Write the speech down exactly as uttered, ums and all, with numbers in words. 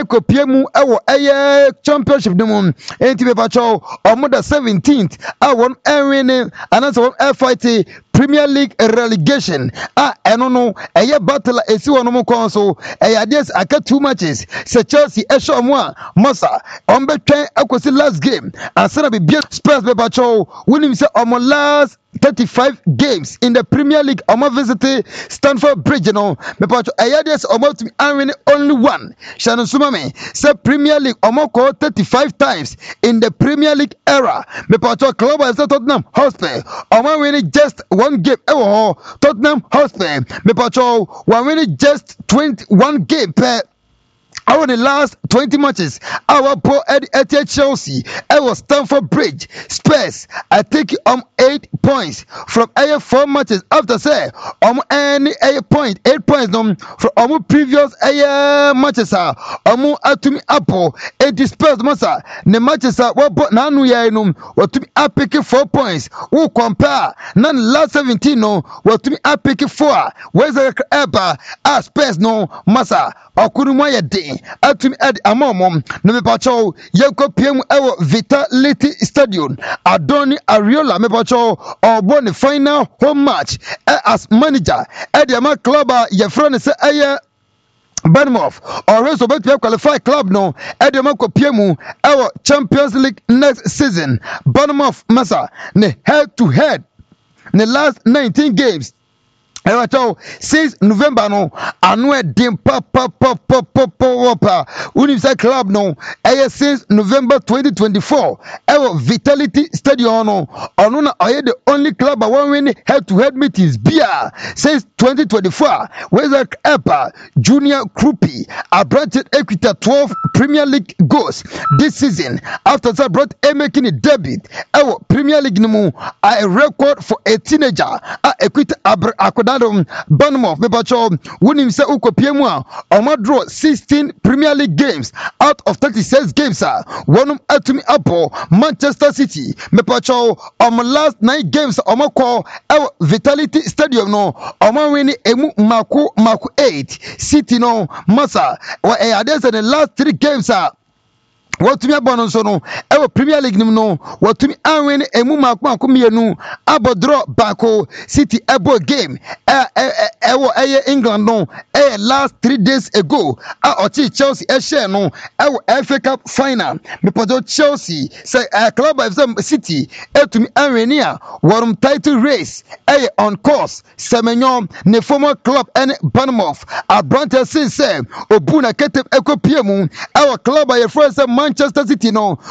kopiemu ewo eye championship no mu enti be pacho omo the seventeenth a won enwin anase won air fight Premier League relegation a eno no eye battle esi wono mu kon so eye ades aka two matches se Chelsea e show mo a Mosa on betwen akosi last game asana be bia Spurs be pacho winim se omo last thirty-five games in the Premier League. Omo visit Stamford Bridge, you know. Me pacho ayades omo to me only one. Shannon Sumame say Premier League omo call thirty-five times in the Premier League era. Me pacho club as Tottenham Hotspur omo winning just one game. Ewo Tottenham Hotspur me pacho one winning just twenty-one game per. Over the last twenty matches, our poor Eddie at Chelsea, it was Stamford Bridge, Spurs, I take um eight points from a four matches after say um any eight point, eight points um from um previous a matches are um at me apple a dispersed massa the matches are what but nanu ya num what to me up picking four points who compare none last seventeen no what to me up picking four where's the ever as Spurs no massa okunuma ya day atumi ed amomom no me pacho yenko piem ewo Vitality Stadium Adoni Ariola me pacho obo ne final home match as manager e de ma club ye friend say eye Bournemouth or so bet qualify club no e de ma kopiemu ewo Champions League next season Bournemouth massa ne head to head ne last nineteen games ewa chow since November no anwe dim pa pa pa pa pa pa pa Univisa club no eye since November twenty twenty-four ewa Vitality Stadium no onu na oye the only club one win head to head meetings bia since twenty twenty-four where's Epa Junior Krupi a branched Equita twelve Premier League goals this season after that brought a making a debut ewa Premier League no a record for a teenager a Equita akoda Bournemouth me pacho winim se ukopiemu a omo draw sixteen Premier League games out of thirty-six games ah wonum atumi apo Manchester City me pacho omo last nine games omo call Vitality Stadium no omo win emu mako mako eight City no massa wa e ades the last three games ah what me abon so no e Premier League nim no what me anwen emu makwa akomienu abodro bako City ebo game e e wo eye England no e last three days ago a ochi Chelsea e share no e F A Cup final me podo Chelsea say a club of them City e to me anwen a worum title race e on course semenyo ne former club and Bournemouth a branch since say obuna ketep ekopiemu our club by friends Manchester City no